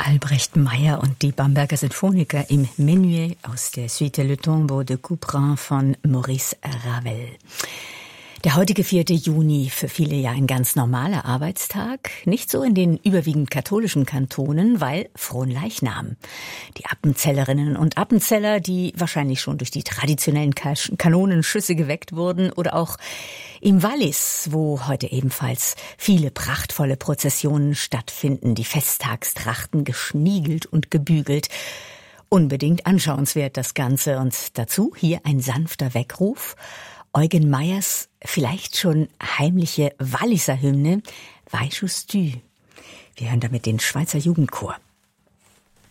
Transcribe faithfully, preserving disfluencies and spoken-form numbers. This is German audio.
Albrecht Meyer und die Bamberger Sinfoniker im Menuet aus der Suite Le Tombeau de Couperin von Maurice Ravel. Der heutige vierte Juni, für viele ja ein ganz normaler Arbeitstag, nicht so in den überwiegend katholischen Kantonen, weil Fronleichnam. Die Appenzellerinnen und Appenzeller, die wahrscheinlich schon durch die traditionellen Kanonenschüsse geweckt wurden, oder auch im Wallis, wo heute ebenfalls viele prachtvolle Prozessionen stattfinden, die Festtagstrachten geschniegelt und gebügelt. Unbedingt anschauenswert das Ganze, und dazu hier ein sanfter Weckruf. Eugen Meyers vielleicht schon heimliche Walliser Hymne Weichus du. Wir hören damit den Schweizer Jugendchor.